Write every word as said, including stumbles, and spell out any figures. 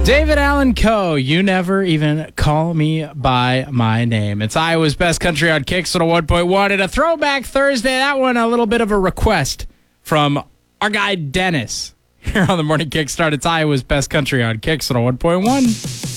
David Allan Coe, you never even call me by my name. It's Iowa's Best Country on Kicks one oh one point one. And a throwback Thursday, that one a little bit of a request from our guy Dennis. Here on the Morning Kickstart, it's Iowa's Best Country on Kicks one oh one point one.